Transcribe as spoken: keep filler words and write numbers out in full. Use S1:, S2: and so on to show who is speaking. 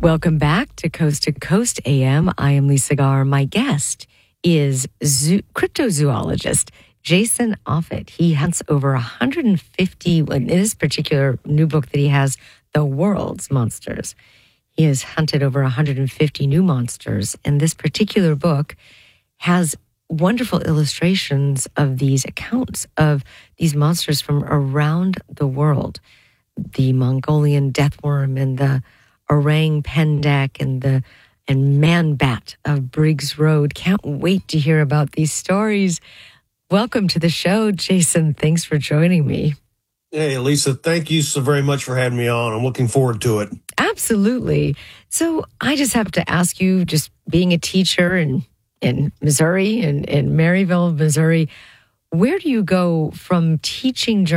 S1: Welcome back to Coast to Coast A M. I am Lisa Garr. My guest is zoo- cryptozoologist Jason Offutt. He hunts over one hundred fifty, in this particular new book that he has, The World's Monsters. He has hunted over one hundred fifty new monsters, and this particular book has wonderful illustrations of these accounts of these monsters from around the world. The Mongolian deathworm and the orang pendek and the and man bat of Briggs Road. Can't wait to hear about these stories. Welcome to the show, Jason. Thanks for joining me.
S2: Hey, Lisa, thank you so very much for having me on. I'm looking forward to it.
S1: Absolutely. So I just have to ask you, just being a teacher in, in Missouri, in, in Maryville, Missouri, where do you go from teaching